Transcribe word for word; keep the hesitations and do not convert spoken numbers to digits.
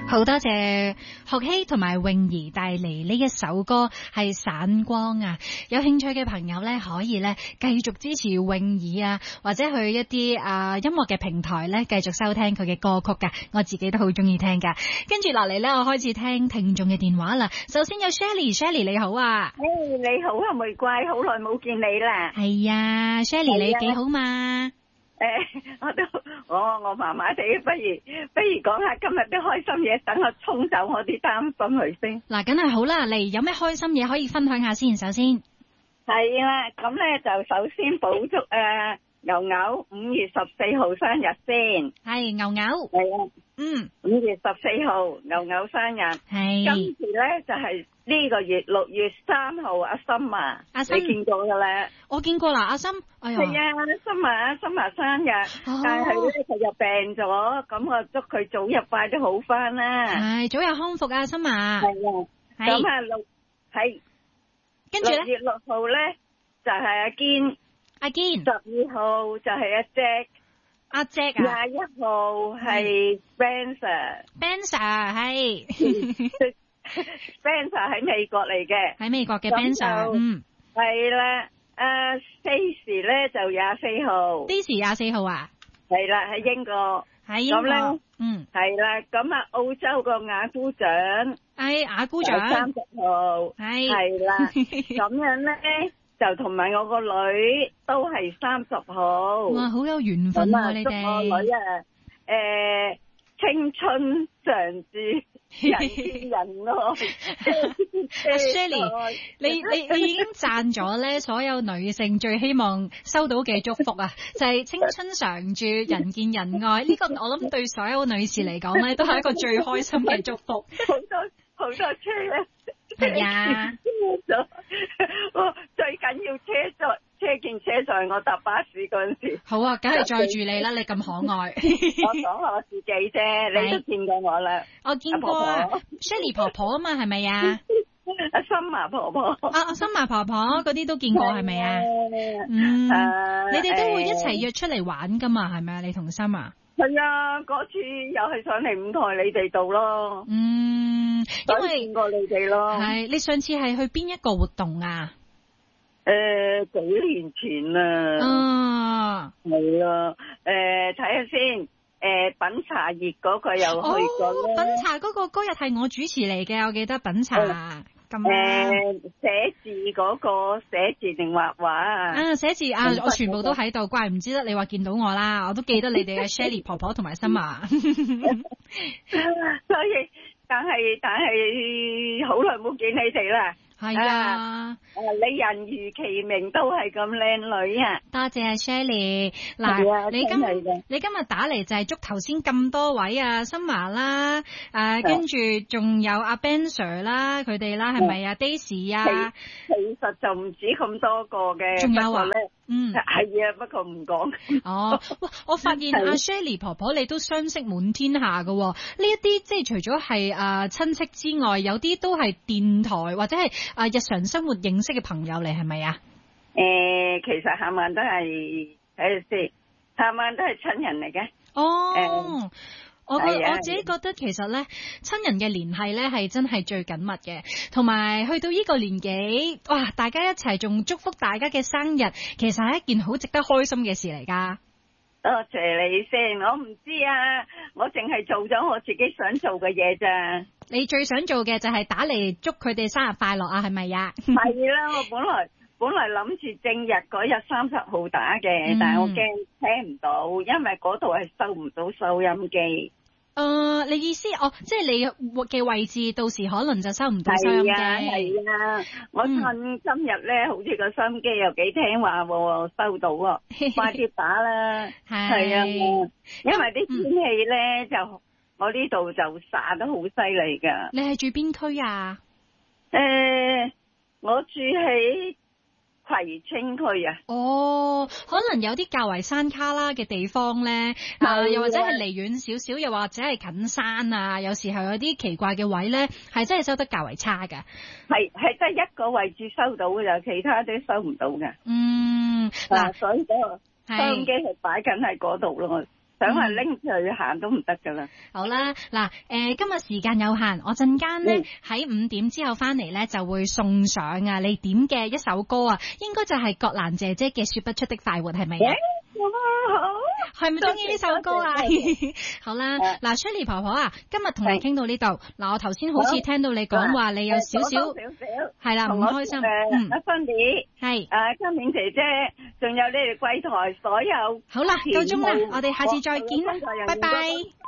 好多謝學希同埋泳兒帶嚟呢一首歌係散光啊！有興趣嘅朋友咧，可以咧繼續支持泳兒啊，或者去一啲啊、呃、音樂嘅平台咧繼續收聽佢嘅歌曲噶，我自己都好中意聽噶。跟住落嚟咧，我開始聽聽眾嘅電話啦。首先有 Shelly，Shelly 你好啊！ 誒、hey, 你好啊，玫瑰，好耐冇見你啦。 係啊 ，Shelly 你幾好嘛？ 誒、欸，我都我我麻麻地，不如不如講下今日啲開心嘢，等我沖走我啲擔心佢先。 嗱，梗係好啦，嚟有咩開心嘢可以分享下先？首先係啦，咁咧就首先補祝誒、呃、牛牛五月十四號生日先。係牛牛。 係啊， 嗯， 五月十四號牛牛生日。 係。 今次咧就係、是。呢個月六月三號，阿森啊， 阿森你見過噶啦？ 我見過啦，阿森。哎呀， 係啊，阿森啊，阿森啊生日， 哦、 但係咧佢又病咗，咁我祝佢早日快啲好翻啦。 係早日康復啊，阿森啊。 係啊，咁啊六係，跟住咧六月六號咧就係、是、阿堅， 阿堅。十二號就係阿 Jack， 阿 Jack 啊。 廿一號係 Spencer，Spencer 係。 Spencer 喺美國嚟嘅， 喺美國嘅 Spencer，嗯， 係啦，誒 Stacy 咧就廿四號 ，Stacy 廿四號啊， 係啦，喺英國， 喺英國， 呢嗯， 係啦，咁啊澳洲個雅姑獎， 係雅姑獎， 三十號，係係啦，咁樣咧就同埋我個女都係三十號， 哇，好有緣分啊你哋， 我女啊，誒、呃、青春常駐。人見人愛，阿 Shelly，你你你已經讚咗咧，所有女性最希望收到嘅祝福啊，就係、是、青春常駐，人見人愛。呢、這個我諗對所有女士嚟講咧，都係一個最開心嘅祝福。 好多好多車咧， 係啊， 我最緊要車載車見車載，我搭巴士嗰陣時。好啊， 梗係載住你啦，你咁可愛。 我講下我自己啫，你都見過我啦。 我見過啊 Shelly 婆婆啊嘛，係咪啊？ 阿森麻婆婆。啊， 阿森麻婆婆嗰啲都見過，係咪啊？嗯，啊、你哋都會一齊約出嚟玩噶嘛？係咪啊？你同森啊？ 係啊，嗰次又係上嚟五台你哋度咯。 嗯，因為見過你哋咯。 係，你上次係去邊一個活動啊？ 誒、呃，幾年前啦。 啊， 係啊。誒，睇下先。誒、呃，品茶熱嗰個又去過咯。 哦，品茶嗰個嗰日係我主持嚟嘅，我記得品茶。 誒、嗯，寫、呃、字嗰、那個寫字定畫畫啊？ 啊，寫字啊，我全部都喺度，怪唔知得你話見到我啦，我都記得你哋嘅 Shelly 婆婆同埋森啊。所以，但係但係好耐冇見你哋啦。 係啊， 誒、啊，你人如其名都係咁靚女啊！ 多謝阿 Shelly。嗱，你今日你今日打嚟就係祝頭先咁多位啊，Summer 啦，誒，跟住仲有阿 Ben Sir 啦，佢哋啦，係咪啊 ？Daisy 啊， 其實就唔止咁多個嘅， 仲有啊， 嗯，係啊，不過唔講。 哦，哇！我發現阿 Shelly 婆婆你都相識滿天下噶，呢一啲即係除咗係誒親戚之外，有啲都係電台或者係誒日常生活認識嘅朋友嚟，係咪啊？ 誒、呃，其實下晚都係睇下先，下晚都係親人嚟嘅。 哦。 呃我我我自己覺得其實咧，親人嘅聯繫咧係真係最緊密嘅，同埋去到呢個年紀，哇！大家一齊仲祝福大家嘅生日，其實係一件好值得開心嘅事嚟噶。 多謝你先，我唔知啊，我淨係做咗我自己想做嘅嘢咋。 你最想做嘅就係打嚟祝佢哋生日快樂啊，係咪呀？ 係啦，我本來本來諗住正日嗰日三十號打嘅，嗯，但係我驚聽唔到，因為嗰度係收唔到收音機。 誒、呃，你意思哦，即係你嘅位置，到時可能就收唔到收音機。係啊， 係啊，我趁今日咧，嗯，好似個收音機又幾聽話喎，收到喎，快啲打啦。係啊，因為啲天氣咧，嗯，就我呢度就曬得好犀利噶。 你係住邊區啊？ 誒、呃，我住喺葵青區啊。 哦，可能有啲較為山卡拉嘅地方咧，啊、呃，又或者係離遠少少，又或者係近山啊，有時候有啲奇怪嘅位咧，係真係收得較為差㗎。係係得一個位置收到嘅，就其他都收唔到嘅。嗯，嗱、啊，所以嗰個收音機係擺緊喺嗰度咯。 想話拎出去行都唔得噶啦。 好啦，嗱，誒，今日時間有限，我陣間咧喺五點之後翻嚟咧就會送上啊你點嘅一首歌啊，應該就係葛蘭姐姐嘅說不出的快活，係咪啊？好，係咪中意呢首歌啊？好啦，嗱 ，Shirley 婆婆啊，今日同你傾到呢度，嗱，我頭先好似聽到你講話你有少少係啦唔開心， 嗯，阿芬妮係， 誒，金明姐姐，仲有你哋櫃台所有， 好啦，夠鐘啦，我哋下次再見啦，拜拜。